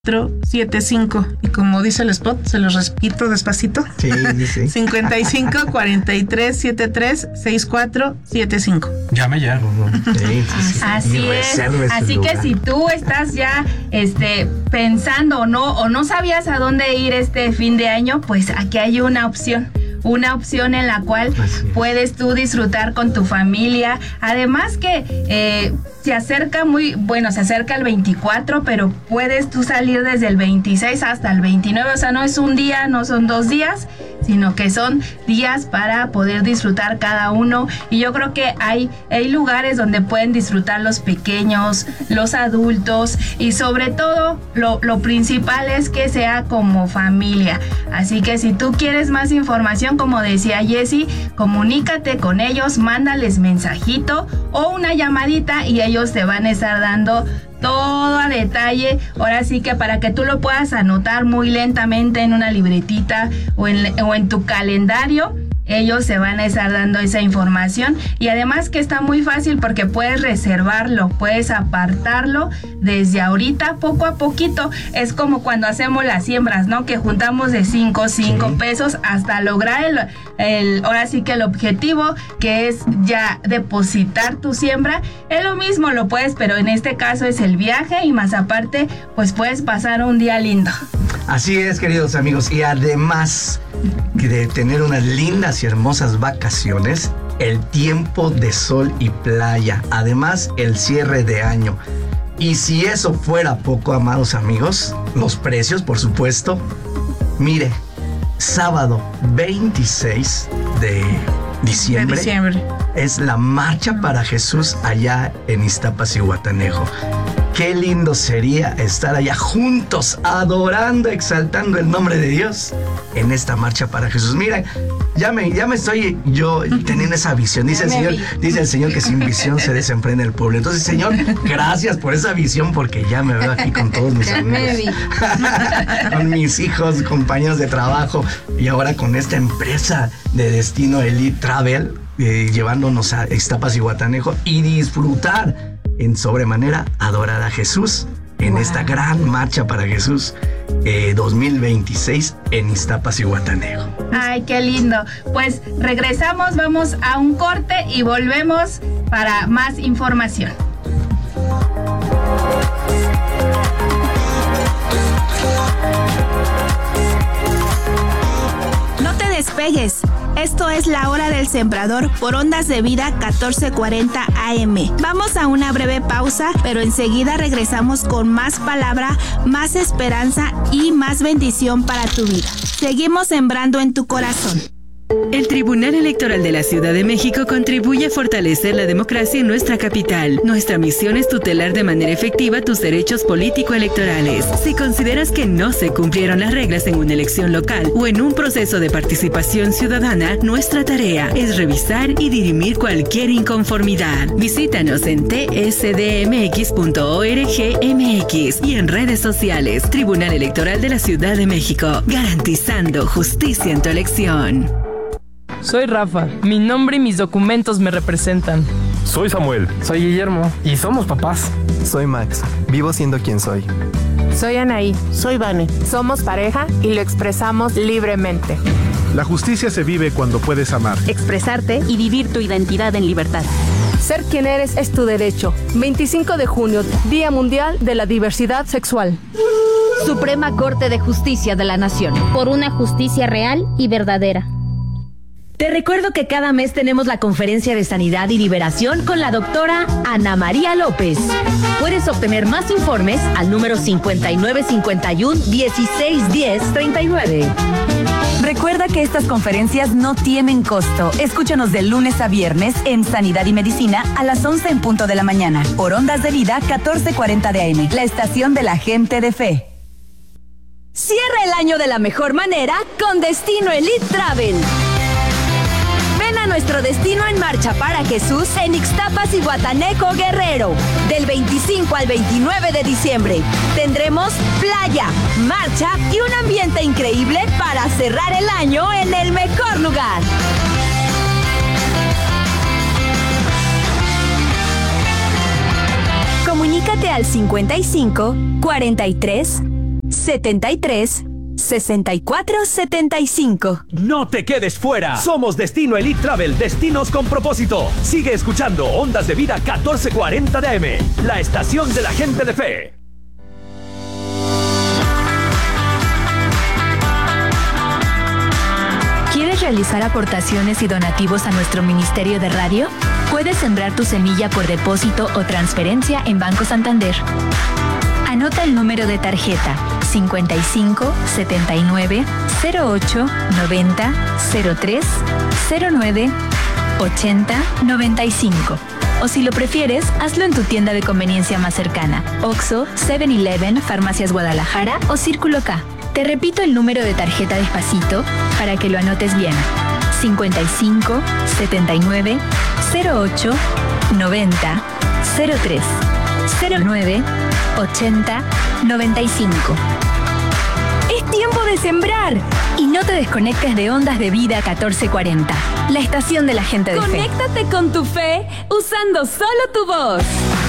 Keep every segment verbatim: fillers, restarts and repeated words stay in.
setenta y cinco. Y como dice el spot, se los repito despacito. Sí, sí. cincuenta y cinco, cuarenta y tres, setenta y tres, sesenta y cuatro, setenta y cinco. Llame ya. Sí, sí, sí. Así es. Así que si tú estás ya este, pensando o no, o no sabías a dónde ir este fin de año, pues aquí hay una opción. Una opción en la cual puedes tú disfrutar con tu familia. Además que eh, se acerca muy, bueno, se acerca el veinticuatro, pero puedes tú salir desde el veintiséis hasta el veintinueve. O sea, no es un día, no son dos días, sino que son días para poder disfrutar cada uno. Y yo creo que hay, hay lugares donde pueden disfrutar los pequeños, los adultos, y sobre todo lo, lo principal es que sea como familia. Así que si tú quieres más información, como decía Jessie, comunícate con ellos, mándales mensajito o una llamadita y ellos te van a estar dando todo a detalle. Ahora sí que para que tú lo puedas anotar muy lentamente en una libretita o en, o en tu calendario, ellos se van a estar dando esa información. Y además que está muy fácil porque puedes reservarlo, puedes apartarlo desde ahorita, poco a poquito. Es como cuando hacemos las siembras, ¿no? Que juntamos de cinco, cinco sí. pesos hasta lograr el, el, ahora sí que el objetivo, que es ya depositar tu siembra. Es lo mismo, lo puedes, pero en este caso es el viaje y más aparte, pues puedes pasar un día lindo. Así es, queridos amigos, y además de tener unas lindas y hermosas vacaciones, el tiempo de sol y playa, además el cierre de año. Y si eso fuera poco, amados amigos, los precios, por supuesto. Mire, sábado veintiséis de diciembre, de diciembre es la Marcha para Jesús allá en Iztapas y Guatanejo. Qué lindo sería estar allá juntos, adorando, exaltando el nombre de Dios en esta Marcha para Jesús. Mira, ya me, ya me estoy yo teniendo esa visión. Dice el Señor, dice el Señor que sin visión se desemprende el pueblo. Entonces, Señor, gracias por esa visión, porque ya me veo aquí con todos mis amigos, con mis hijos, compañeros de trabajo, y ahora con esta empresa de Destino Elite Travel, eh, llevándonos a Iztapas y Guatanejo y disfrutar en sobremanera adorar a Jesús en wow. esta gran Marcha para Jesús eh, dos mil veintiséis en Iztapas y Guatanejo. Ay, qué lindo. Pues regresamos, vamos a un corte y volvemos para más información. No te despegues. Esto es La Hora del Sembrador por Ondas de Vida catorce cuarenta A M. Vamos a una breve pausa, pero enseguida regresamos con más palabra, más esperanza y más bendición para tu vida. Seguimos sembrando en tu corazón. El Tribunal Electoral de la Ciudad de México contribuye a fortalecer la democracia en nuestra capital. Nuestra misión es tutelar de manera efectiva tus derechos político-electorales. Si consideras que no se cumplieron las reglas en una elección local o en un proceso de participación ciudadana, nuestra tarea es revisar y dirimir cualquier inconformidad. Visítanos en t s d m x punto org m x y en redes sociales. Tribunal Electoral de la Ciudad de México, garantizando justicia en tu elección. Soy Rafa, mi nombre y mis documentos me representan. Soy Samuel. Soy Guillermo y somos papás. Soy Max, vivo siendo quien soy. Soy Anaí. Soy Vane. Somos pareja y lo expresamos libremente. La justicia se vive cuando puedes amar, expresarte y vivir tu identidad en libertad. Ser quien eres es tu derecho. veinticinco de junio, Día Mundial de la Diversidad Sexual. Suprema Corte de Justicia de la Nación. Por una justicia real y verdadera. Te recuerdo que cada mes tenemos la conferencia de sanidad y liberación con la doctora Ana María López. Puedes obtener más informes al número cincuenta y nueve cincuenta y uno, dieciséis diez, treinta y nueve. Recuerda que estas conferencias no tienen costo. Escúchanos de lunes a viernes en Sanidad y Medicina a las once en punto de la mañana. Por Ondas de Vida catorce cuarenta de A M, la estación de la gente de fe. Cierra el año de la mejor manera con Destino Elite Travel. Ven a nuestro destino en Marcha para Jesús en Ixtapas y Guatanejo, Guerrero. Del veinticinco al veintinueve de diciembre. Tendremos playa, marcha y un ambiente increíble para cerrar el año en el mejor lugar. Comunícate al cincuenta y cinco, cuarenta y tres, setenta y tres, sesenta y cuatro setenta y cinco. No te quedes fuera. Somos Destino Elite Travel, destinos con propósito. Sigue escuchando Ondas de Vida catorce cuarenta de A M, la estación de la gente de fe. ¿Quieres realizar aportaciones y donativos a nuestro Ministerio de Radio? Puedes sembrar tu semilla por depósito o transferencia en Banco Santander. Anota el número de tarjeta cincuenta y cinco, setenta y nueve, cero ocho, noventa, cero tres, cero nueve, ochenta, noventa y cinco. O si lo prefieres, hazlo en tu tienda de conveniencia más cercana: Oxxo, seven eleven, Farmacias Guadalajara o Círculo K. Te repito el número de tarjeta despacito para que lo anotes bien: cincuenta y cinco, setenta y nueve, cero ocho, noventa, cero tres, cero nueve, ochenta, noventa y cinco. Es tiempo de sembrar. Y no te desconectes de Ondas de Vida catorce cuarenta, la estación de la gente de fe. Conéctate con tu fe usando solo tu voz.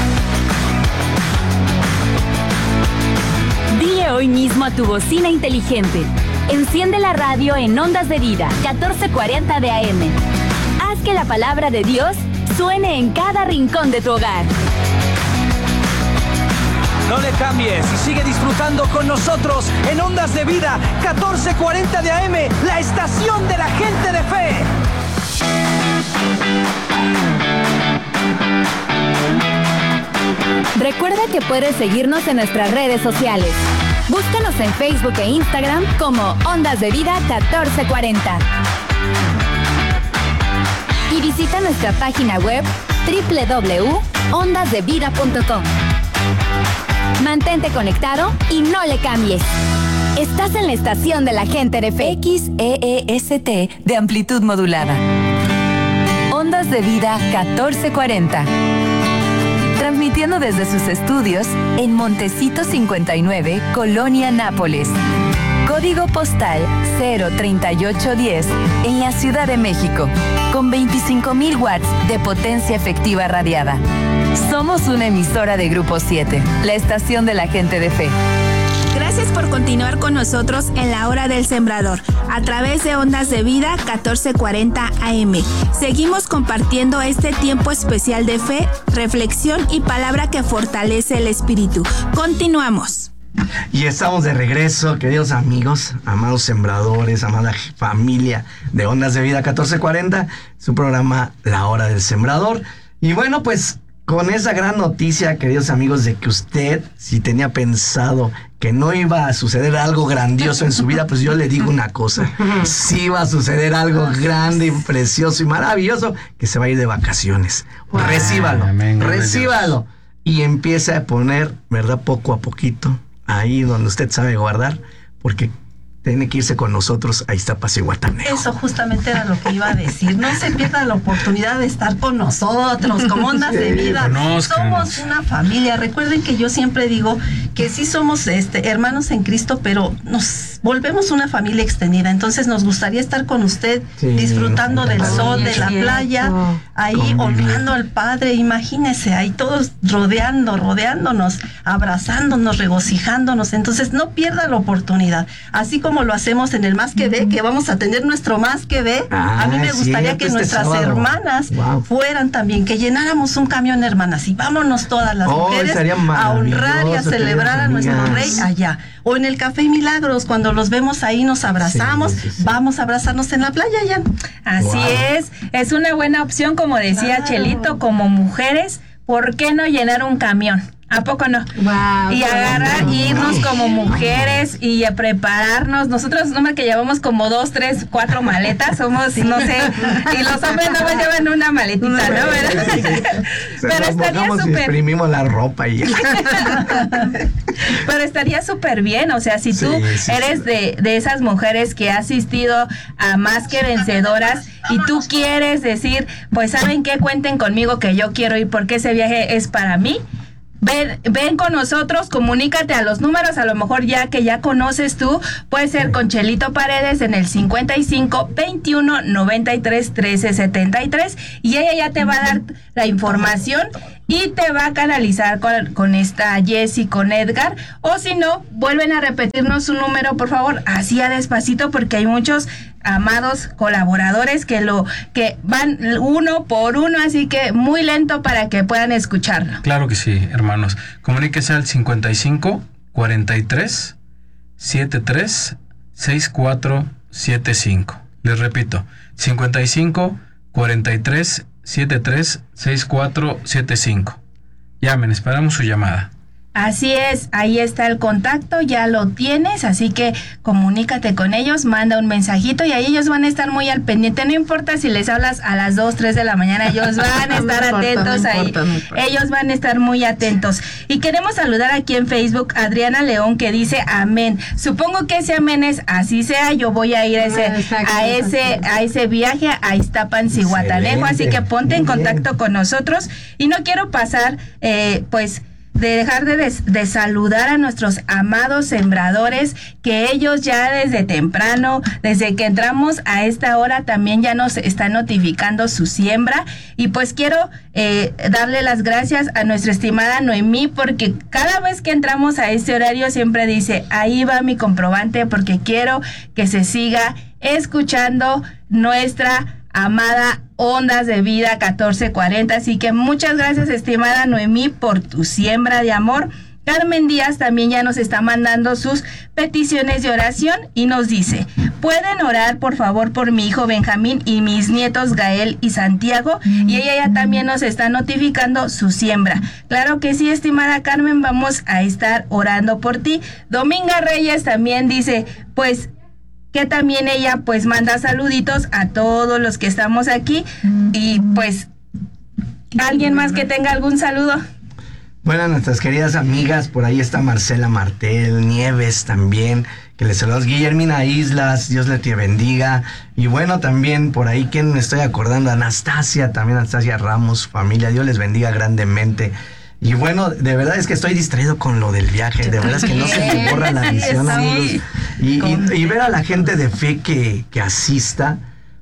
Dile hoy mismo a tu bocina inteligente: enciende la radio en Ondas de Vida catorce cuarenta de A M. Haz que la palabra de Dios suene en cada rincón de tu hogar. No le cambies y sigue disfrutando con nosotros en Ondas de Vida catorce cuarenta de A M, la estación de la gente de fe. Recuerda que puedes seguirnos en nuestras redes sociales. Búscanos en Facebook e Instagram como Ondas de Vida catorce cuarenta. Y visita nuestra página web doble u doble u doble u punto ondas de vida punto com. Mantente conectado y no le cambies. Estás en la estación de la gente de fe. X E E S T de amplitud modulada. Ondas de Vida catorce cuarenta. Transmitiendo desde sus estudios en Montecito cincuenta y nueve, Colonia Nápoles. Código postal cero treinta y ocho diez en la Ciudad de México, con veinticinco mil watts de potencia efectiva radiada. Somos una emisora de Grupo siete, la estación de la gente de fe. Gracias por continuar con nosotros en la hora del sembrador, a través de Ondas de Vida catorce cuarenta A M. Seguimos compartiendo este tiempo especial de fe, reflexión y palabra que fortalece el espíritu. Continuamos. Y estamos de regreso, queridos amigos, amados sembradores, amada familia de Ondas de Vida catorce cuarenta, su programa La Hora del Sembrador. Y bueno, pues con esa gran noticia, queridos amigos, de que usted, si tenía pensado que no iba a suceder algo grandioso en su vida, pues yo le digo una cosa: sí va a suceder algo grande y precioso y maravilloso, que se va a ir de vacaciones. Wow. Recíbalo, Amén, recíbalo. Y empiece a poner, ¿verdad?, poco a poquito, ahí donde usted sabe guardar, porque tiene que irse con nosotros a Iztapas y Guatanejo. Eso justamente era lo que iba a decir. No se pierda la oportunidad de estar con nosotros, como Ondas de Vida. Somos una familia. Recuerden que yo siempre digo que sí somos este, hermanos en Cristo, pero nos volvemos una familia extendida. Entonces nos gustaría estar con usted, sí, disfrutando del sol, de la playa, ahí honrando al Padre. Imagínese, ahí todos rodeando, rodeándonos, abrazándonos, regocijándonos. Entonces no pierda la oportunidad. Así como como lo hacemos en el Más que Ve, que vamos a tener nuestro Más que Ve. Ah, a mí me gustaría cierto, que este nuestras sábado. hermanas wow. fueran también, que llenáramos un camión, hermanas, y vámonos todas las oh, mujeres a honrar y a celebrar a nuestro Rey allá. O en el Café Milagros, cuando los vemos ahí, nos abrazamos, sí, sí, sí. vamos a abrazarnos en la playa ya. Así wow. es, es una buena opción, como decía claro. Chelito, como mujeres, ¿por qué no llenar un camión? ¿A poco no? Wow, y agarrar, wow. irnos como mujeres y a prepararnos. Nosotros, nomás que llevamos como dos, tres, cuatro maletas, somos, sí. no sé, y los hombres no me llevan una maletita, ¿no? ¿Verdad? Sí, sí. Pero estaría súper... exprimimos la ropa y... Pero estaría súper bien, o sea, si tú sí, sí, eres sí. De, de esas mujeres que ha asistido a Más que Vencedoras y tú quieres decir, pues, ¿saben qué? Cuenten conmigo que yo quiero ir porque ese viaje es para mí. Ven, ven con nosotros, comunícate a los números, a lo mejor ya que ya conoces tú, puede ser con Chelito Paredes en el cincuenta y cinco, veintiuno, noventa y tres, trece, setenta y tres, y ella ya te va a dar la información y te va a canalizar con, con esta Jessie, con Edgar, o si no, vuelven a repetirnos su número, por favor, así a despacito, porque hay muchos amados colaboradores que lo que van uno por uno, así que muy lento para que puedan escucharlo. Claro que sí, hermanos. Comuníquese al cincuenta y cinco, cuarenta y tres, setenta y tres, sesenta y cuatro setenta y cinco. Les repito, cincuenta y cinco, cuarenta y tres, setenta y tres, sesenta y cuatro setenta y cinco. Llamen, esperamos su llamada. Así es, ahí está el contacto, ya lo tienes, así que comunícate con ellos, manda un mensajito y ahí ellos van a estar muy al pendiente. No importa si les hablas a las dos, tres de la mañana, ellos van a estar no atentos importa, ahí. No importa, no ellos van a estar muy atentos. Y queremos saludar aquí en Facebook a Adriana León, que dice amén. Supongo que ese amén es así sea, yo voy a ir a ese, a ese, a ese viaje a Iztapan y Guatanejo, así que ponte en contacto con nosotros. Y no quiero pasar, eh, pues, de dejar de, des, de saludar a nuestros amados sembradores, que ellos ya desde temprano, desde que entramos a esta hora, también ya nos están notificando su siembra. Y pues quiero eh, darle las gracias a nuestra estimada Noemí, porque cada vez que entramos a este horario siempre dice, ahí va mi comprobante, porque quiero que se siga escuchando nuestra amada Ondas de Vida catorce cuarenta, así que muchas gracias, estimada Noemí, por tu siembra de amor. Carmen Díaz también ya nos está mandando sus peticiones de oración y nos dice, pueden orar por favor por mi hijo Benjamín y mis nietos Gael y Santiago, y ella ya también nos está notificando su siembra. Claro que sí, estimada Carmen, vamos a estar orando por ti. Dominga Reyes también dice, pues que también ella pues manda saluditos a todos los que estamos aquí. Y pues, ¿alguien más que tenga algún saludo? Bueno, nuestras queridas amigas, por ahí está Marcela Martel, Nieves también, que les saludos, Guillermina Islas, Dios le te bendiga. Y bueno, también por ahí, ¿quién me estoy acordando? Anastasia, también Anastasia Ramos, familia, Dios les bendiga grandemente. Y bueno, de verdad es que estoy distraído con lo del viaje, de verdad es que no se me borra la visión, amigos. Y, y, y ver a la gente de fe que, que asista,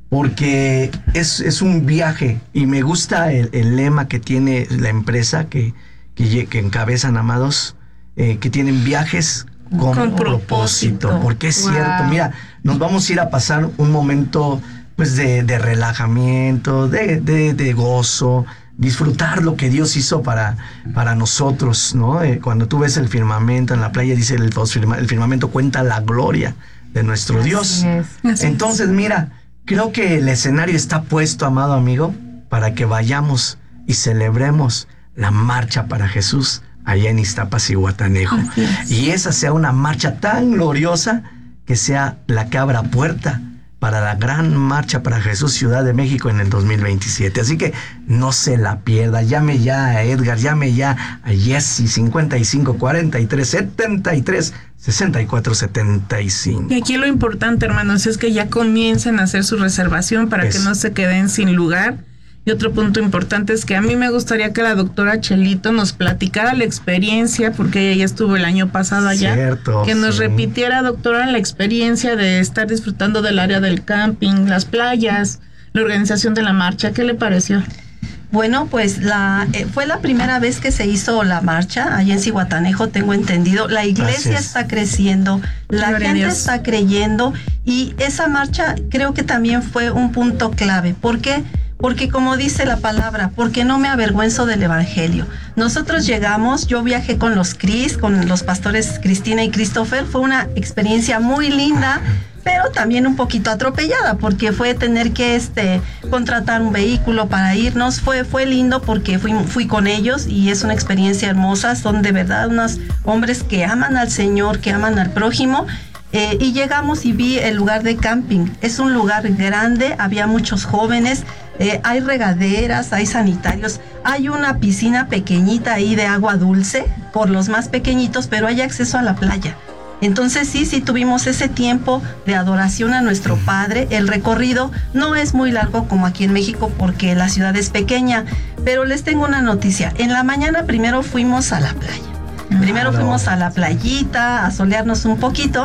porque es, es un viaje, y me gusta el, el lema que tiene la empresa que, que, que encabezan, amados, eh, que tienen viajes con, con propósito, propósito, porque es wow. cierto, mira, nos vamos a ir a pasar un momento pues de, de relajamiento, de, de, de gozo, disfrutar lo que Dios hizo para, para nosotros, ¿no? Eh, cuando tú ves el firmamento en la playa, dice el, el firmamento cuenta la gloria de nuestro Así Dios. Es. Así Entonces, es. mira, creo que el escenario está puesto, amado amigo, para que vayamos y celebremos la marcha para Jesús allá en Iztapas y Guatanejo. Y esa sea una marcha tan gloriosa que sea la que abra puerta para la gran marcha para Jesús Ciudad de México en el dos mil veintisiete. Así que no se la pierda. Llame ya a Edgar, llame ya a Jessie, cincuenta y cinco, cuarenta y tres, setenta y tres, sesenta y cuatro setenta y cinco. Y aquí lo importante, hermanos, es que ya comiencen a hacer su reservación para es. que no se queden sin lugar. Y otro punto importante es que a mí me gustaría que la doctora Chelito nos platicara la experiencia, porque ella ya estuvo el año pasado allá. Cierto, que nos sí. repitiera, doctora, la experiencia de estar disfrutando del área del camping, las playas, la organización de la marcha. ¿Qué le pareció? Bueno, pues la eh, fue la primera vez que se hizo la marcha allá en Zihuatanejo, tengo entendido. La iglesia Gracias. está creciendo, la Gloria gente está creyendo, y esa marcha creo que también fue un punto clave. ¿Por qué? Porque como dice la palabra, porque no me avergüenzo del evangelio. Nosotros llegamos, yo viajé con los Cris, con los pastores Cristina y Christopher, fue una experiencia muy linda, pero también un poquito atropellada, porque fue tener que este contratar un vehículo para irnos. Fue, fue lindo porque fui, fui con ellos, y es una experiencia hermosa. Son de verdad unos hombres que aman al Señor, que aman al prójimo. Eh, y llegamos y vi el lugar de camping. Es un lugar grande, había muchos jóvenes, eh, hay regaderas, hay sanitarios, hay una piscina pequeñita ahí de agua dulce por los más pequeñitos, pero hay acceso a la playa. Entonces sí, sí tuvimos ese tiempo de adoración a nuestro Padre. El recorrido no es muy largo como aquí en México porque la ciudad es pequeña, pero les tengo una noticia. En la mañana primero fuimos a la playa. Primero fuimos a la playita a solearnos un poquito,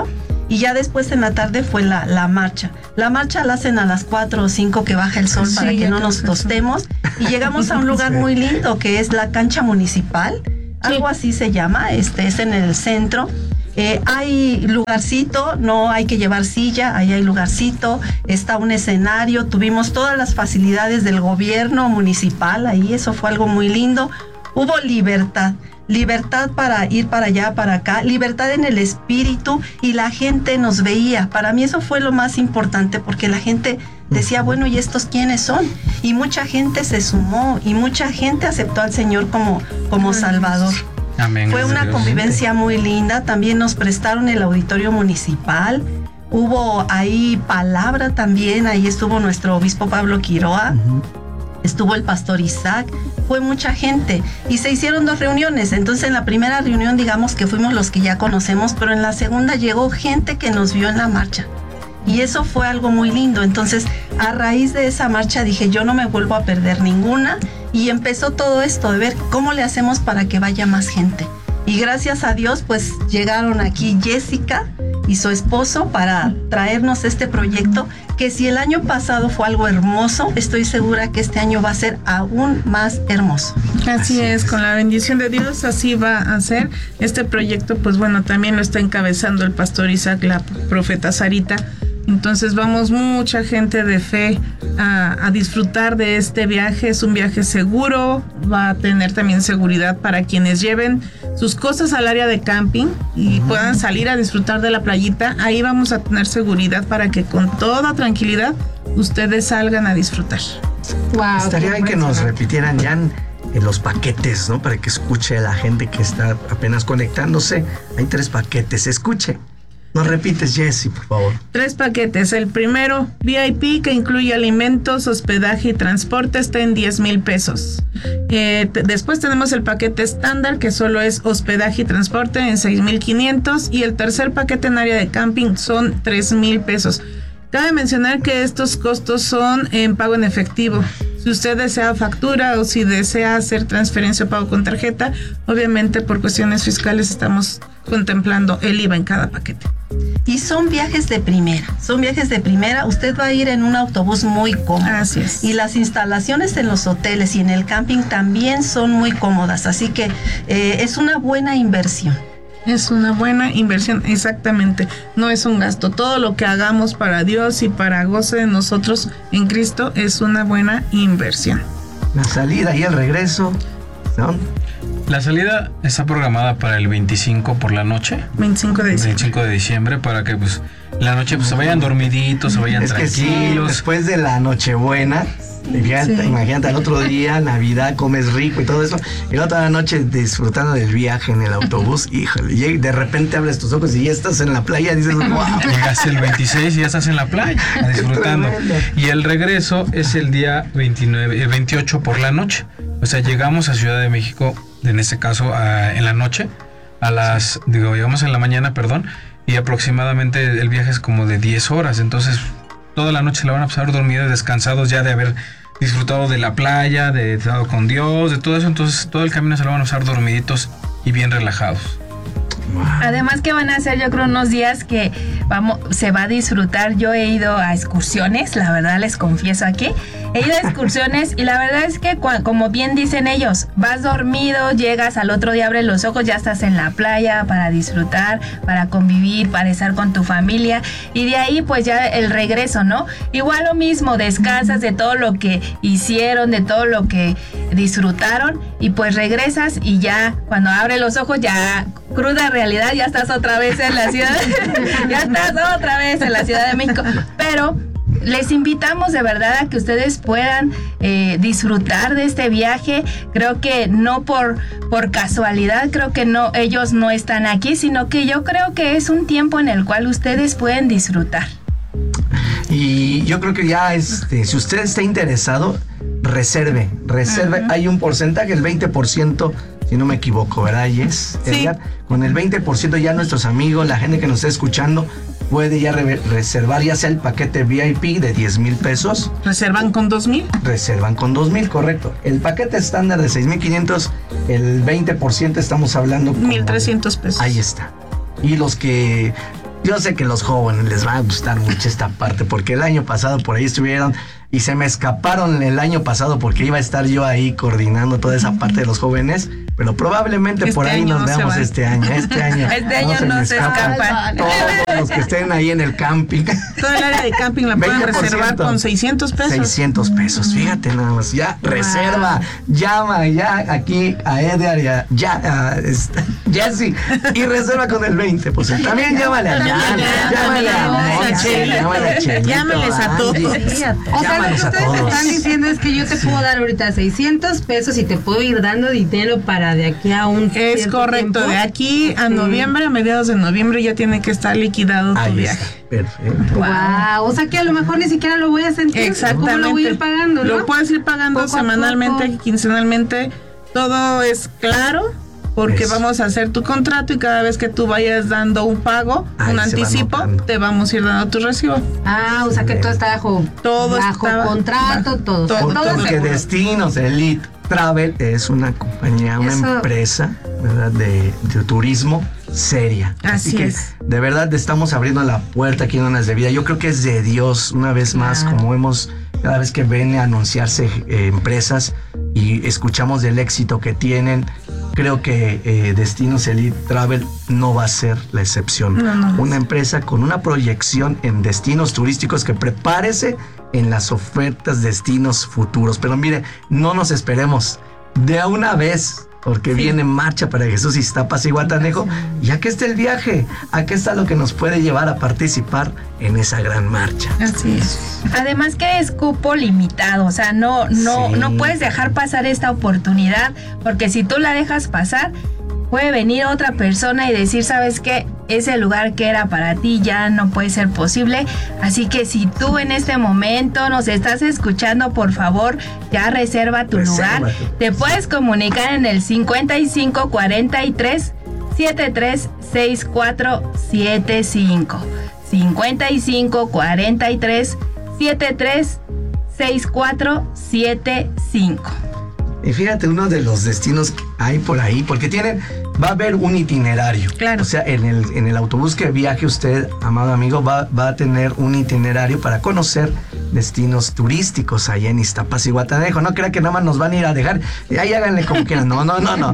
y ya después en la tarde fue la, la marcha. La marcha la hacen a las cuatro o cinco que baja el sol, sí, para que no nos tostemos, y llegamos a un lugar sí. muy lindo que es la cancha municipal, algo sí. así se llama, este es en el centro. Eh, hay lugarcito, no hay que llevar silla, ahí hay lugarcito, está un escenario, tuvimos todas las facilidades del gobierno municipal ahí, eso fue algo muy lindo. Hubo libertad, libertad para ir para allá, para acá, libertad en el espíritu, y la gente nos veía. Para mí eso fue lo más importante, porque la gente decía, bueno, ¿y estos quiénes son? Y mucha gente se sumó, y mucha gente aceptó al Señor como, como Salvador. Amén. Fue una convivencia muy linda. También nos prestaron el auditorio municipal. Hubo ahí palabra también. Ahí estuvo nuestro obispo Pablo Quiroa. Uh-huh. Estuvo el pastor Isaac. Fue mucha gente. Y se hicieron dos reuniones. Entonces, en la primera reunión, digamos que fuimos los que ya conocemos, pero en la segunda llegó gente que nos vio en la marcha. Y eso fue algo muy lindo. Entonces, a raíz de esa marcha dije, yo no me vuelvo a perder ninguna. Y empezó todo esto de ver cómo le hacemos para que vaya más gente. Y gracias a Dios, pues llegaron aquí Jessica y su esposo para traernos este proyecto, que si el año pasado fue algo hermoso, estoy segura que este año va a ser aún más hermoso. Así, así es, es, con la bendición de Dios, así va a ser. Este proyecto, pues bueno, también lo está encabezando el pastor Isaac, la profeta Sarita. Entonces vamos mucha gente de fe a, a disfrutar de este viaje. Es un viaje seguro, va a tener también seguridad para quienes lleven sus cosas al área de camping y uh-huh. puedan salir a disfrutar de la playita. Ahí vamos a tener seguridad para que con toda tranquilidad ustedes salgan a disfrutar. Wow, estaría bien que nos repitieran ya en, en los paquetes, ¿no? Para que escuche la gente que está apenas conectándose. Hay tres paquetes, escuche. Nos repites, Jessy, por favor. Tres paquetes. El primero, V I P, que incluye alimentos, hospedaje y transporte, está en diez mil pesos. Eh, t- después tenemos el paquete estándar, que solo es hospedaje y transporte, en seis mil quinientos. Y el tercer paquete en área de camping son tres mil pesos. Cabe mencionar que estos costos son en pago en efectivo. Si usted desea factura o si desea hacer transferencia o pago con tarjeta, obviamente por cuestiones fiscales estamos contemplando el I V A en cada paquete. Y son viajes de primera, son viajes de primera. Usted va a ir en un autobús muy cómodo. Así es. Y las instalaciones en los hoteles y en el camping también son muy cómodas, así que eh, es una buena inversión. Es una buena inversión, exactamente. No es un gasto. Todo lo que hagamos para Dios y para goce de nosotros en Cristo es una buena inversión. La salida y el regreso, ¿no? La salida está programada para el veinticinco por la noche. veinticinco de diciembre. veinticinco de diciembre, para que pues la noche pues se vayan dormiditos, se vayan es tranquilos. Que sí, después de la Nochebuena, imagínate, sí. imagínate al otro día, Navidad, comes rico y todo eso, y la otra noche disfrutando del viaje en el autobús, híjole, y de repente abres tus ojos y ya estás en la playa y dices, wow. Llegas el veintiséis y ya estás en la playa, disfrutando. Y el regreso es el día veintinueve, el veintiocho por la noche. O sea, llegamos a Ciudad de México, en este caso a, en la noche, a las, digo, llegamos en la mañana, perdón, y aproximadamente el viaje es como de diez horas, entonces toda la noche la van a pasar dormidos, descansados ya de haber disfrutado de la playa, de estado con Dios, de todo eso, entonces todo el camino se lo van a pasar dormiditos y bien relajados. Además que van a ser, yo creo, unos días que vamos, se va a disfrutar. Yo he ido a excursiones, la verdad les confieso aquí, he ido a excursiones y la verdad es que como bien dicen ellos, vas dormido, llegas al otro día, abres los ojos, ya estás en la playa para disfrutar, para convivir, para estar con tu familia, y de ahí pues ya el regreso, ¿no? Igual lo mismo, descansas de todo lo que hicieron, de todo lo que disfrutaron, y pues regresas y ya cuando abres los ojos ya cruda realidad, ya estás otra vez en la ciudad, ya estás otra vez en la Ciudad de México, pero les invitamos de verdad a que ustedes puedan eh, disfrutar de este viaje. Creo que no por, por casualidad, creo que no, ellos no están aquí, sino que yo creo que es un tiempo en el cual ustedes pueden disfrutar. Y yo creo que ya, este, si usted está interesado, reserve, reserve. Uh-huh. Hay un porcentaje, el veinte por ciento, si no me equivoco, ¿verdad, Yes? Sí. Con el veinte por ciento ya nuestros amigos, la gente que nos está escuchando, puede ya re- reservar ya sea el paquete V I P de diez mil pesos. ¿Reservan con dos mil? Reservan con dos mil, correcto. El paquete estándar de seis mil quinientos, el veinte por ciento estamos hablando como mil trescientos pesos. Ahí está. Y los que Yo sé que los jóvenes les va a gustar mucho esta parte, porque el año pasado por ahí estuvieron y se me escaparon el año pasado porque iba a estar yo ahí coordinando toda esa parte de los jóvenes, pero probablemente este por ahí nos no veamos este año. Este año, este año no, no se escapa. Todos los que estén ahí en el camping. Toda el área de camping la pueden reservar con seiscientos pesos. seiscientos pesos, fíjate nada más. Ya, wow. Reserva, llama ya aquí a Edgar y a, ya, a este, Jessy y reserva con el veinte por ciento. También llámale a Jan, llámale a Monche, llámale a Chelito. Llámales a todos. O sea, lo que ustedes están diciendo es que yo te puedo dar ahorita seiscientos pesos y te puedo ir dando dinero para de aquí a un es correcto, tiempo. De aquí a noviembre, a mediados de noviembre ya tiene que estar liquidado ahí tu viaje. Está. Perfecto. Wow, o sea que a lo mejor ni siquiera lo voy a sentir. Exactamente. ¿Cómo lo voy a ir pagando? ¿No? Lo puedes ir pagando poco semanalmente, quincenalmente, todo es claro. Porque Eso. vamos a hacer tu contrato y cada vez que tú vayas dando un pago, Ahí un anticipo, te vamos a ir dando tu recibo. Ah, o sea que todo está bajo, todo bajo está contrato, bajo, todo. todo, todo porque Destinos Elite Travel es una compañía, una Eso. empresa, ¿verdad? De, de turismo seria. Así, Así que, es. De verdad estamos abriendo la puerta aquí en Ondas de Vida. Yo creo que es de Dios, una vez más, claro. como hemos, cada vez que ven a anunciarse eh, empresas y escuchamos del éxito que tienen, creo que eh, Destinos Elite Travel no va a ser la excepción. No, no, una empresa con una proyección en destinos turísticos que prepárese en las ofertas destinos futuros. Pero mire, no nos esperemos de una vez, porque sí. viene Marcha para Jesús, Iztapas y Guatanejo, y aquí está el viaje, aquí está lo que nos puede llevar a participar en esa gran marcha. Así es. Además que es cupo limitado, o sea, no, no, sí. no puedes dejar pasar esta oportunidad, porque si tú la dejas pasar, puede venir otra persona y decir, ¿sabes qué? Ese lugar que era para ti ya no puede ser posible. Así que si tú en este momento nos estás escuchando, por favor, ya reserva tu reserva lugar. Tu. Te puedes comunicar en el cincuenta y cinco cuarenta y tres setenta y tres sesenta y cuatro setenta y cinco. cincuenta y cinco cuarenta y tres setenta y tres sesenta y cuatro setenta y cinco. Y fíjate, uno de los destinos que hay por ahí, porque tienen, va a haber un itinerario. Claro. O sea, en el, en el autobús que viaje usted, amado amigo, va, va a tener un itinerario para conocer destinos turísticos allá en Iztapas y Guatanejo. No crea que nada más nos van a ir a dejar, ahí háganle como quieran. No, no, no, no.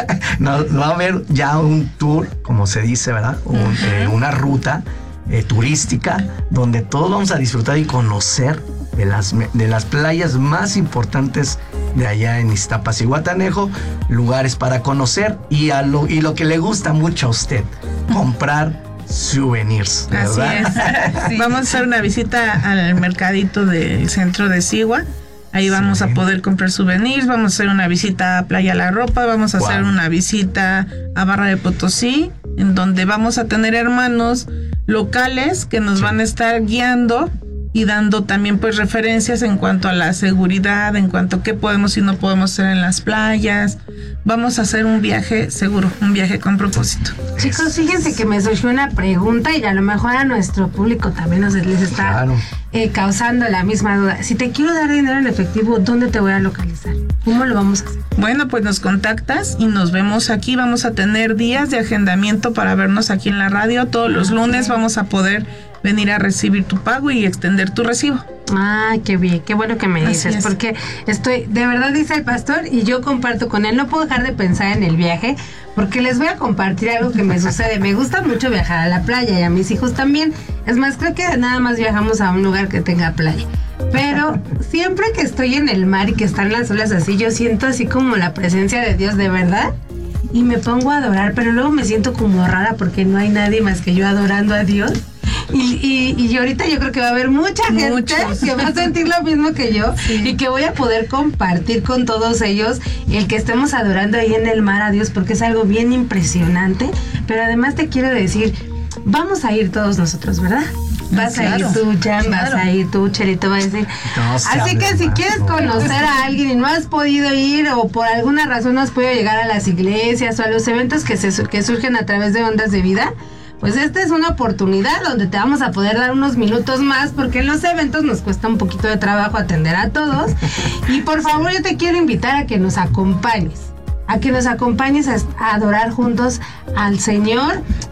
no. Va a haber ya un tour, como se dice, ¿verdad? Un, uh-huh. eh, una ruta eh, turística donde todos vamos a disfrutar y conocer de las, de las playas más importantes de allá en Iztapas y Guatanejo, lugares para conocer y, a lo, y lo que le gusta mucho a usted, comprar souvenirs, ¿verdad? Así es. Sí. Vamos a hacer una visita al mercadito del centro de Sigua. Ahí vamos sí. a poder comprar souvenirs, vamos a hacer una visita a Playa La Ropa, vamos a wow. hacer una visita a Barra de Potosí, en donde vamos a tener hermanos locales que nos sí. van a estar guiando y dando también pues referencias en cuanto a la seguridad, en cuanto a qué podemos y no podemos hacer en las playas. Vamos a hacer un viaje seguro, un viaje con propósito. Chicos, fíjense que me surgió una pregunta y a lo mejor a nuestro público también nos les está claro. eh, causando la misma duda. Si te quiero dar dinero en efectivo, ¿dónde te voy a localizar? ¿Cómo lo vamos a hacer? Bueno, pues nos contactas y nos vemos aquí. Vamos a tener días de agendamiento para vernos aquí en la radio. Todos los lunes vamos a poder venir a recibir tu pago y extender tu recibo. Ay, qué bien, qué bueno que me dices, porque estoy, de verdad dice el pastor y yo comparto con él, no puedo dejar de pensar en el viaje, porque les voy a compartir algo que me sucede. Me gusta mucho viajar a la playa y a mis hijos también. Es más, creo que nada más viajamos a un lugar que tenga playa. Pero siempre que estoy en el mar y que están las olas así, yo siento así como la presencia de Dios de verdad. Y me pongo a adorar, pero luego me siento como rara porque no hay nadie más que yo adorando a Dios. Y, y, y ahorita yo creo que va a haber mucha gente Muchos. que va a sentir lo mismo que yo sí. y que voy a poder compartir con todos ellos el que estemos adorando ahí en el mar a Dios, porque es algo bien impresionante. Pero además te quiero decir, vamos a ir todos nosotros, ¿verdad? Vas claro, a ir tú, Jan, claro. vas a ir tú, Chelito va a decir. No, Así que si quieres conocer a alguien y no has podido ir o por alguna razón no has podido llegar a las iglesias o a los eventos que, se, que surgen a través de Ondas de Vida, pues esta es una oportunidad donde te vamos a poder dar unos minutos más, porque en los eventos nos cuesta un poquito de trabajo atender a todos. Y por favor, yo te quiero invitar a que nos acompañes, a que nos acompañes a, a adorar juntos al Señor.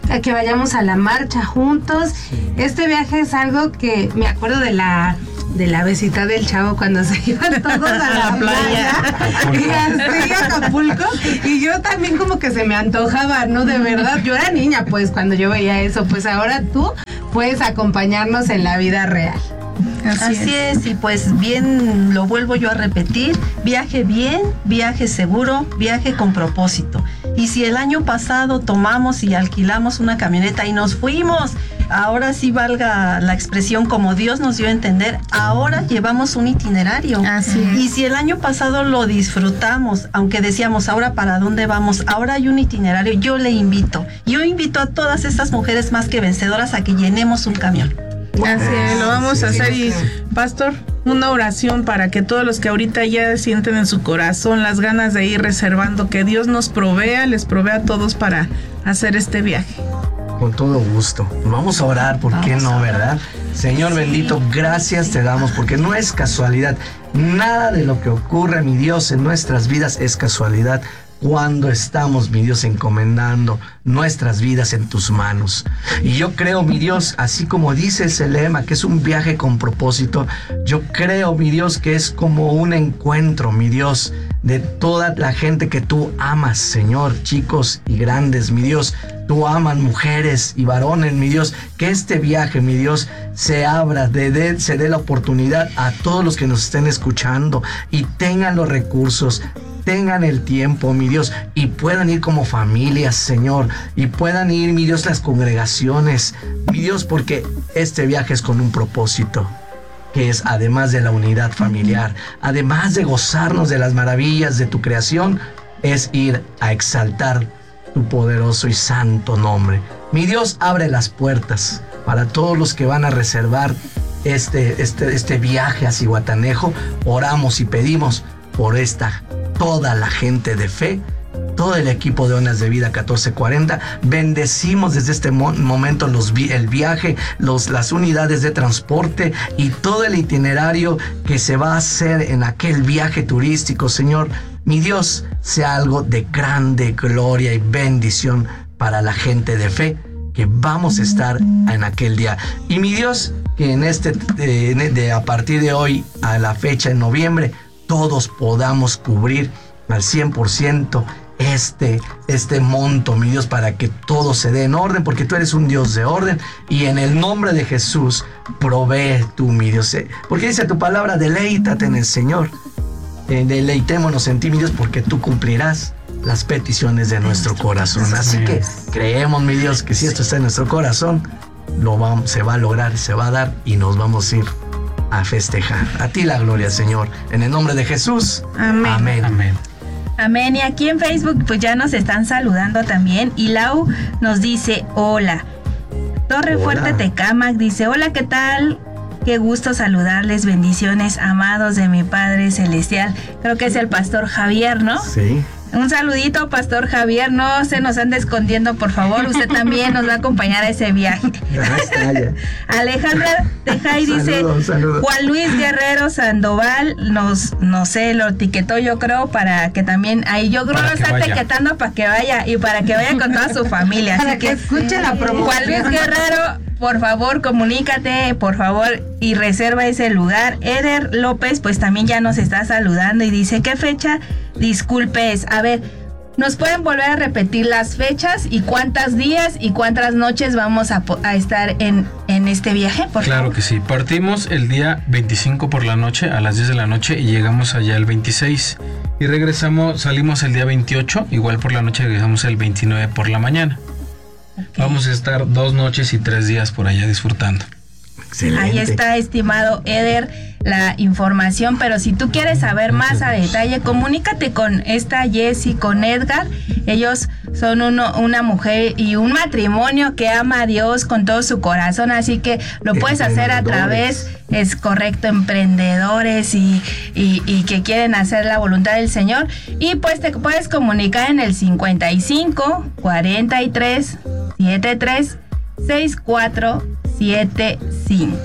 a que vayamos a la marcha juntos. Este viaje es algo que me acuerdo de la de la besita del Chavo cuando se iban todos a la, la playa, playa y así a Acapulco, y yo también como que se me antojaba, ¿no? De verdad, yo era niña pues cuando yo veía eso, pues ahora tú puedes acompañarnos en la vida real. Así, Así es. es, y pues bien, lo vuelvo yo a repetir, viaje bien, viaje seguro, viaje con propósito. Y si el año pasado tomamos y alquilamos una camioneta y nos fuimos, ahora sí valga la expresión como Dios nos dio a entender, ahora llevamos un itinerario. Así es. Y si el año pasado lo disfrutamos, aunque decíamos, ahora para dónde vamos, ahora hay un itinerario, yo le invito, yo invito a todas estas mujeres más que vencedoras a que llenemos un camión. Así es, lo vamos a hacer. Y pastor, una oración para que todos los que ahorita ya sienten en su corazón las ganas de ir reservando, que Dios nos provea, les provea a todos para hacer este viaje. Con todo gusto. Vamos a orar, ¿por qué no, verdad? Señor bendito, gracias te damos, porque no es casualidad. Nada de lo que ocurre, mi Dios, en nuestras vidas es casualidad. Cuando estamos, mi Dios, encomendando nuestras vidas en tus manos. Y yo creo, mi Dios, así como dice ese lema, que es un viaje con propósito, yo creo, mi Dios, que es como un encuentro, mi Dios, de toda la gente que tú amas, Señor, chicos y grandes, mi Dios. Tú amas mujeres y varones, mi Dios, que este viaje, mi Dios, se abra, de, de, se dé la oportunidad a todos los que nos estén escuchando y tengan los recursos, tengan el tiempo, mi Dios, y puedan ir como familias, Señor, y puedan ir, mi Dios, las congregaciones, mi Dios, porque este viaje es con un propósito, que es, además de la unidad familiar, además de gozarnos de las maravillas de tu creación, es ir a exaltar tu poderoso y santo nombre. Mi Dios, abre las puertas para todos los que van a reservar este, este, este viaje a Zihuatanejo. Oramos y pedimos por esta, toda la gente de fe, todo el equipo de Ondas de Vida catorce cuarenta. Bendecimos desde este mo- momento los vi- el viaje, los, las unidades de transporte y todo el itinerario que se va a hacer en aquel viaje turístico, Señor. Mi Dios, sea algo de grande gloria y bendición para la gente de fe que vamos a estar en aquel día. Y mi Dios, que en este, de, de, a partir de hoy a la fecha en noviembre, todos podamos cubrir al cien por ciento este, este monto, mi Dios, para que todo se dé en orden, porque tú eres un Dios de orden, y en el nombre de Jesús, provee tú, mi Dios, porque dice tu palabra, deleítate en el Señor, eh, deleitémonos en ti, mi Dios, porque tú cumplirás las peticiones de nuestro corazón. Así que creemos, mi Dios, que si esto está en nuestro corazón, lo vamos, se va a lograr, se va a dar, y nos vamos a ir a festejar. A ti la gloria, Señor, en el nombre de Jesús. Amén. Amén. Amén. Amén. Y aquí en Facebook pues ya nos están saludando también. Y Lau nos dice, hola. Torre hola. Fuerte Tecámac dice, hola, ¿qué tal? Qué gusto saludarles, bendiciones, amados de mi Padre Celestial. Creo que es el pastor Javier, ¿no? Sí. Un saludito, pastor Javier, no se nos ande escondiendo, por favor, usted también nos va a acompañar a ese viaje. Alejandra Tejay dice, saludo, saludo. Juan Luis Guerrero Sandoval, nos, no sé, lo etiquetó yo creo, para que también, ahí yo creo lo está etiquetando para que vaya, y para que vaya con toda su familia. Para así que, que escuche la promoción. Juan Luis Guerrero, por favor, comunícate, por favor, y reserva ese lugar. Eder López, pues también ya nos está saludando y dice, ¿qué fecha? Disculpes, a ver, ¿nos pueden volver a repetir las fechas y cuántos días y cuántas noches vamos a, a estar en, en este viaje? Por claro favor. Que sí, partimos el día veinticinco por la noche, a las diez de la noche, y llegamos allá el veintiséis. Y regresamos, salimos el día veintiocho, igual por la noche, regresamos el veintinueve por la mañana. Okay. Vamos a estar dos noches y tres días por allá disfrutando. Excelente. Ahí está, estimado Eder, la información, pero si tú quieres saber más a detalle, comunícate con esta Jessie, con Edgar. Ellos son uno, una mujer y un matrimonio que ama a Dios con todo su corazón, así que lo puedes hacer a través, es correcto, emprendedores y, y, y que quieren hacer la voluntad del Señor. Y pues te puedes comunicar en el cincuenta y cinco, cuarenta y tres, setenta y tres, sesenta y cuatro setenta y cinco.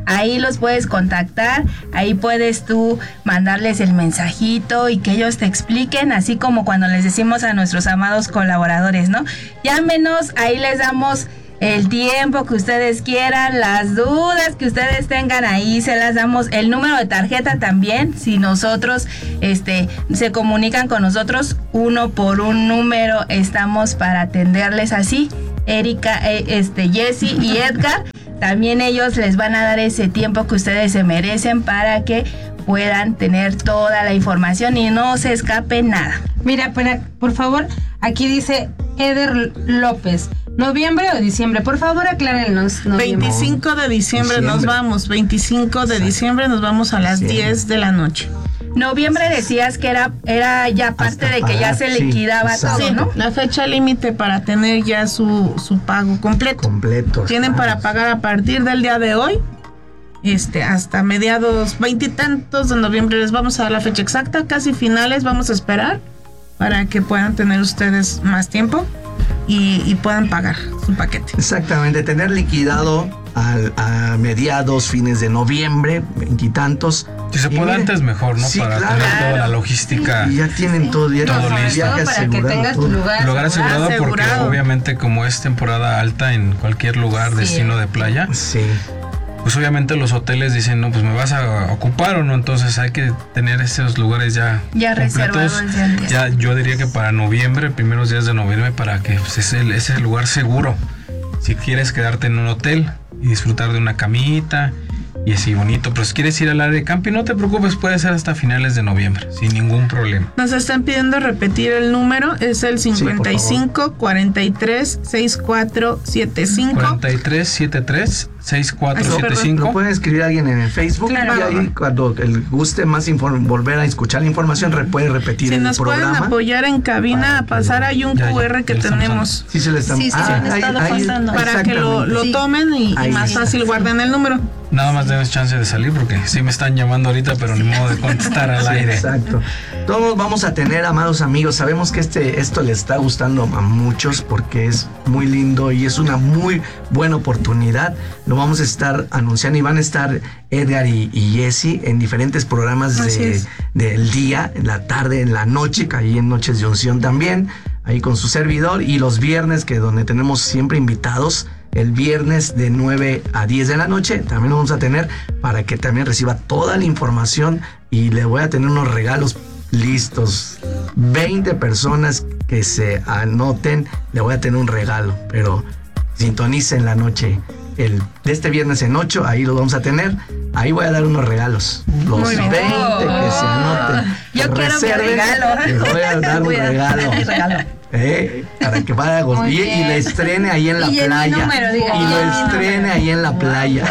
ahí los puedes contactar, ahí puedes tú mandarles el mensajito y que ellos te expliquen, así como cuando les decimos a nuestros amados colaboradores, ¿no? Llámenos, ahí les damos el tiempo que ustedes quieran, las dudas que ustedes tengan, ahí se las damos, el número de tarjeta también, si nosotros, este, se comunican con nosotros, uno por un número, estamos para atenderles así. Erika, eh, este, Jessy y Edgar, también ellos les van a dar ese tiempo que ustedes se merecen para que puedan tener toda la información y no se escape nada. Mira, para, por favor, aquí dice Eder López. ¿Noviembre o diciembre? Por favor, aclárenos. Noviembre. veinticinco de diciembre, diciembre nos vamos. veinticinco de diciembre nos vamos a las diciembre. diez de la noche. Noviembre decías que era era ya parte hasta de que ya se sí, liquidaba todo, sí, ¿no? La fecha límite para tener ya su, su pago completo. Completo. Tienen para pagar a partir del día de hoy, este, hasta mediados veintitantos de noviembre. Les vamos a dar la fecha exacta, casi finales, vamos a esperar para que puedan tener ustedes más tiempo y, y puedan pagar su paquete. Exactamente, tener liquidado al, a mediados, fines de noviembre, veintitantos. Si se puede antes mejor, ¿no? Sí, para claro. tener toda la logística. Y ya tienen todo, ya todo todo listo. Para asegurado, que tengas tu lugar, lugar asegurado, asegurado, porque obviamente como es temporada alta en cualquier lugar, sí, destino de playa. Sí. Pues obviamente los hoteles dicen, no, pues me vas a ocupar o no, entonces hay que tener esos lugares ya, ya reservados. Ya, yo diría que para noviembre, primeros días de noviembre, para que pues, es el, es el lugar seguro. Si quieres quedarte en un hotel y disfrutar de una camita y así bonito, pero si quieres ir al área de camping, no te preocupes, puede ser hasta finales de noviembre, sin ningún problema. Nos están pidiendo repetir el número, es el cincuenta y cinco, cuarenta y tres, sesenta y cuatro, setenta y cinco. cuarenta y tres, setenta y tres, sesenta y cuatro, setenta y cinco. Lo pueden escribir a alguien en el Facebook, claro, y ahí cuando el guste más inform- volver a escuchar la información, re- puede repetir si el nos programa. Pueden apoyar en cabina a pasar, hay un ya, Q R ya, que tenemos. Sí, se les están, sí, sí, ah, ahí, ahí, para que lo, lo tomen y, y más fácil guarden el número. Nada más debes chance de salir porque sí me están llamando ahorita, pero ni modo de contestar al sí, aire. Exacto. Todos vamos a tener, amados amigos, sabemos que este esto les está gustando a muchos porque es muy lindo y es una muy buena oportunidad. Lo vamos a estar anunciando y van a estar Edgar y, y Jessy en diferentes programas de, del día, en la tarde, en la noche, ahí en Noches de Unción también, ahí con su servidor, y los viernes, que donde tenemos siempre invitados. El viernes de nueve a diez de la noche también lo vamos a tener para que también reciba toda la información y le voy a tener unos regalos listos. veinte personas que se anoten, le voy a tener un regalo, pero sintonicen la noche. El, de este viernes en ocho, ahí lo vamos a tener. Ahí voy a dar unos regalos. Los veinte que se anoten. Yo quiero mi regalo. Les voy a dar un regalo. Eh, para que vaya a gozar y, y le estrene ahí en la y playa número, diga, y lo estrene ahí en la playa.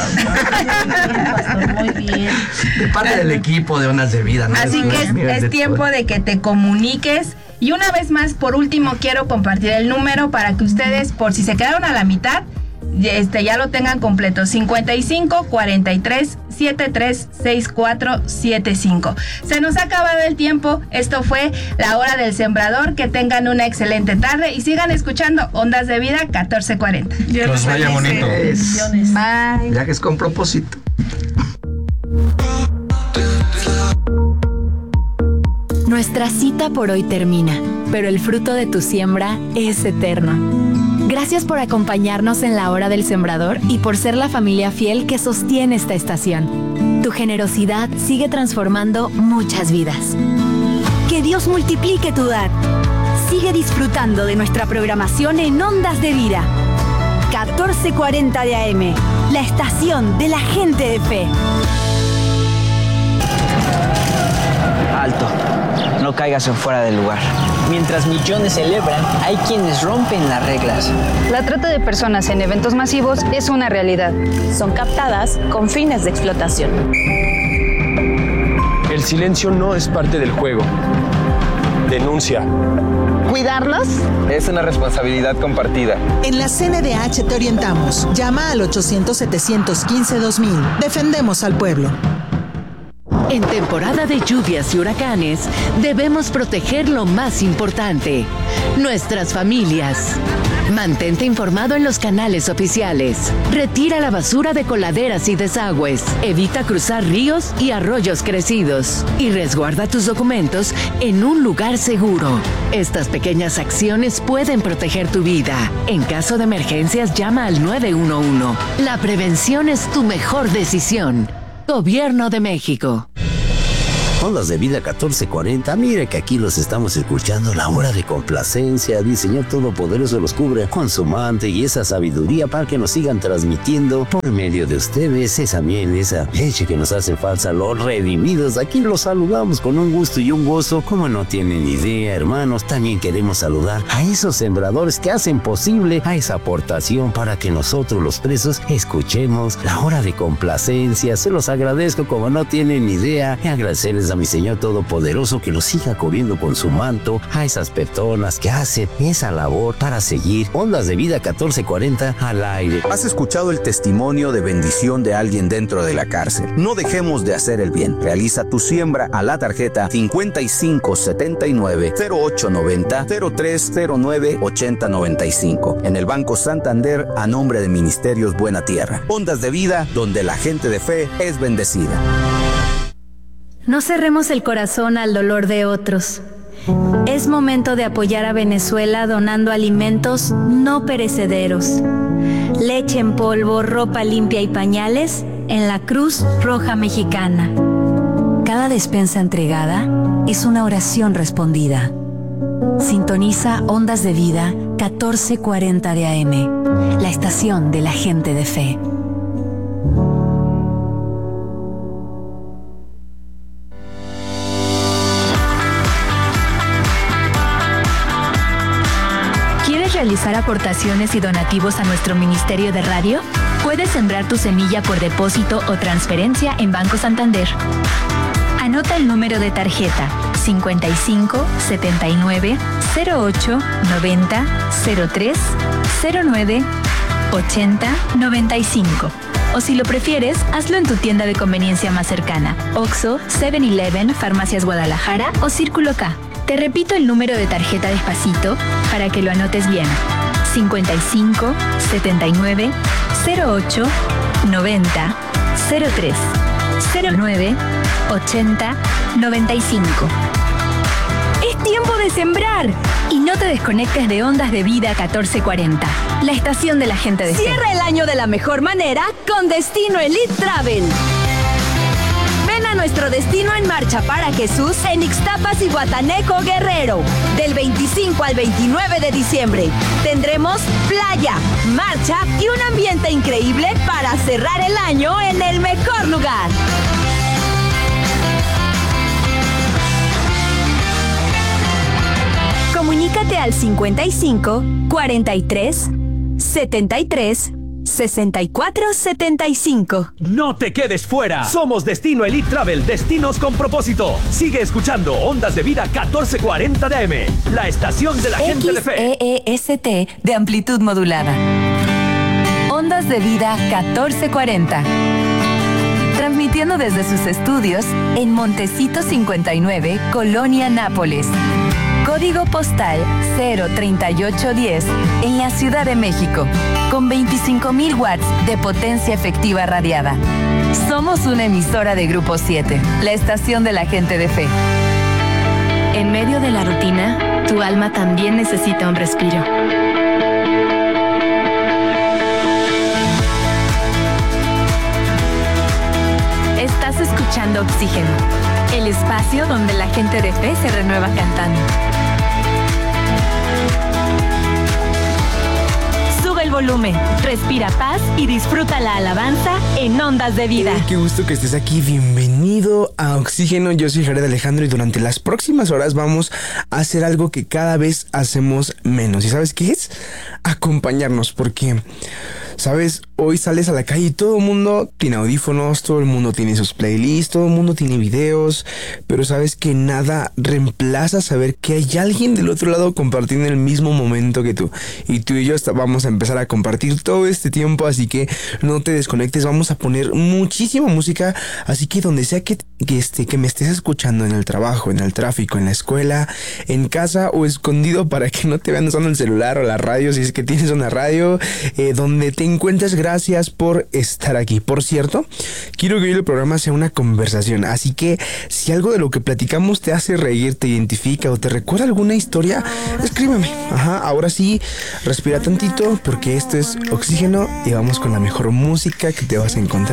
Muy bien. De parte del equipo de Ondas de Vida, ¿no? Así que es, es tiempo de que te comuniques. Y una vez más, por último, quiero compartir el número para que ustedes, por si se quedaron a la mitad, este ya lo tengan completo. cincuenta y cinco, cuarenta y tres, setenta y tres, sesenta y cuatro, setenta y cinco. Se nos ha acabado el tiempo. Esto fue La Hora del Sembrador. Que tengan una excelente tarde y sigan escuchando Ondas de Vida catorce cuarenta. Que os vaya bonito. Bye. Viajes con propósito. Nuestra cita por hoy termina, pero el fruto de tu siembra es eterno. Gracias por acompañarnos en La Hora del Sembrador y por ser la familia fiel que sostiene esta estación. Tu generosidad sigue transformando muchas vidas. Que Dios multiplique tu dar. Sigue disfrutando de nuestra programación en Ondas de Vida. catorce cuarenta de A M, la estación de la gente de fe. Alto, no caigas en fuera del lugar. Mientras millones celebran, hay quienes rompen las reglas. La trata de personas en eventos masivos es una realidad. Son captadas con fines de explotación. El silencio no es parte del juego. Denuncia. ¿Cuidarlos? Es una responsabilidad compartida. En la C N D H te orientamos. Llama al ochocientos, setecientos quince, dos mil. Defendemos al pueblo. En temporada de lluvias y huracanes, debemos proteger lo más importante, nuestras familias. Mantente informado en los canales oficiales. Retira la basura de coladeras y desagües. Evita cruzar ríos y arroyos crecidos. Y resguarda tus documentos en un lugar seguro. Estas pequeñas acciones pueden proteger tu vida. En caso de emergencias, llama al nueve uno uno. La prevención es tu mejor decisión. Gobierno de México. Ondas de Vida catorce cuarenta, mire que aquí los estamos escuchando, la hora de complacencia. El Señor Todopoderoso los cubre con su manto y esa sabiduría para que nos sigan transmitiendo por medio de ustedes esa miel, esa leche que nos hace falta, los redimidos. Aquí los saludamos con un gusto y un gozo, como no tienen idea, hermanos. También queremos saludar a esos sembradores que hacen posible a esa aportación para que nosotros los presos escuchemos la hora de complacencia. Se los agradezco como no tienen idea, y agradecerles a mi Señor Todopoderoso que los siga cubriendo con su manto a esas personas que hacen esa labor para seguir Ondas de Vida catorce cuarenta al aire. Has escuchado el testimonio de bendición de alguien dentro de la cárcel. No dejemos de hacer el bien. Realiza tu siembra a la tarjeta cincuenta y cinco setenta y nueve cero ocho noventa cero tres cero nueve ochenta noventa y cinco en el Banco Santander a nombre de Ministerios Buena Tierra. Ondas de Vida, donde la gente de fe es bendecida. No cerremos el corazón al dolor de otros. Es momento de apoyar a Venezuela donando alimentos no perecederos. Leche en polvo, ropa limpia y pañales en la Cruz Roja Mexicana. Cada despensa entregada es una oración respondida. Sintoniza Ondas de Vida catorce cuarenta de A M, la estación de la gente de fe. Realizar aportaciones y donativos a nuestro Ministerio de Radio? Puedes sembrar tu semilla por depósito o transferencia en Banco Santander. Anota el número de tarjeta cincuenta y cinco setenta y nueve cero ocho noventa cero tres cero nueve ochenta noventa y cinco. O si lo prefieres, hazlo en tu tienda de conveniencia más cercana: Oxxo, seven eleven, Farmacias Guadalajara o Círculo K. Te repito el número de tarjeta despacito para que lo anotes bien: cincuenta y cinco setenta y nueve cero ocho noventa cero tres cero nueve ochenta noventa y cinco. ¡Es tiempo de sembrar! Y no te desconectes de Ondas de Vida catorce cuarenta, la estación de la gente de fe. Cierra el año de la mejor manera con Destino Elite Travel. Ven a nuestro destino en marcha para Jesús en Ixtapas y Guataneco, Guerrero. Del veinticinco al veintinueve de diciembre. Tendremos playa, marcha y un ambiente increíble para cerrar el año en el mejor lugar. Comunícate al cincuenta y cinco cuarenta y tres setenta y tres sesenta y cuatro setenta y cinco. No te quedes fuera. Somos Destino Elite Travel, destinos con propósito. Sigue escuchando Ondas de Vida catorce cuarenta de A M, la estación de la gente de fe. X E E S T de amplitud modulada. Ondas de Vida catorce cuarenta. Transmitiendo desde sus estudios en Montecito cincuenta y nueve, Colonia Nápoles. Código postal cero treinta y ocho diez en la Ciudad de México, con veinticinco mil watts de potencia efectiva radiada. Somos una emisora de Grupo siete, la estación de la gente de fe. En medio de la rutina, tu alma también necesita un respiro. Estás escuchando Oxígeno, el espacio donde la gente de fe se renueva cantando. Sube el volumen, respira paz y disfruta la alabanza en Ondas de Vida. Hey, qué gusto que estés aquí, bienvenido a Oxígeno. Yo soy Jared Alejandro y durante las próximas horas vamos a hacer algo que cada vez hacemos menos. ¿Y sabes qué es? Acompañarnos, porque, ¿sabes? hoy sales a la calle y todo el mundo tiene audífonos, todo el mundo tiene sus playlists, todo el mundo tiene videos, pero sabes que nada reemplaza saber que hay alguien del otro lado compartiendo el mismo momento que tú. Y tú y yo vamos a empezar a compartir todo este tiempo, así que no te desconectes, vamos a poner muchísima música, así que donde sea que, que, este, que me estés escuchando, en el trabajo, en el tráfico, en la escuela, en casa o escondido para que no te vean usando el celular o la radio, si es que tienes una radio, eh, donde te encuentres, gracias por estar aquí. Por cierto, quiero que hoy el programa sea una conversación, así que si algo de lo que platicamos te hace reír, te identifica o te recuerda alguna historia, escríbeme. Ajá, ahora sí, respira tantito porque esto es Oxígeno y vamos con la mejor música que te vas a encontrar